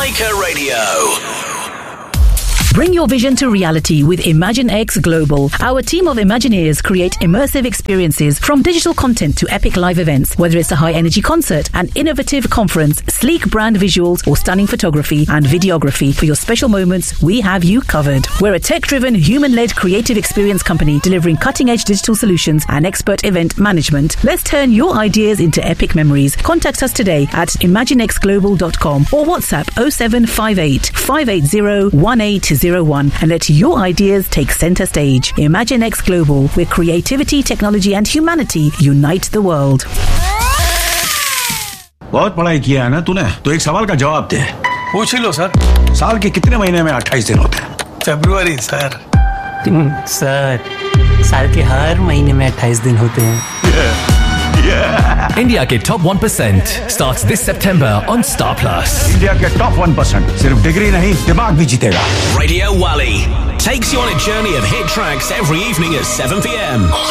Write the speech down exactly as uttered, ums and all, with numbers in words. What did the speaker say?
Biker Radio. Bring your vision to reality with ImagineX Global. Our team of Imagineers create immersive experiences from digital content to epic live events. Whether it's a high-energy concert, an innovative conference, sleek brand visuals, or stunning photography and videography, for your special moments, we have you covered. We're a tech-driven, human-led creative experience company delivering cutting-edge digital solutions and expert event management. Let's turn your ideas into epic memories. Contact us today at imaginex global dot com or WhatsApp oh seven five eight, five eight zero, one eight zero one and let your ideas take center stage. ImagineX Global, where creativity, technology and humanity unite the world. बहुत पढ़ाई किया है ना तूने, तो एक सवाल का जवाब दे। पूछ ही लो सर। साल के कितने महीने में अट्ठाईस दिन होते हैं? फरवरी सर। सर, साल के हर महीने में अट्ठाईस दिन होते हैं। yeah. Yeah. India के top one percent starts this September on Star Plus. India के top one percent सिर्फ डिग्री नहीं, दिमाग भी जीतेगा। Radio Wally takes you on a journey of hit tracks every evening at seven p.m.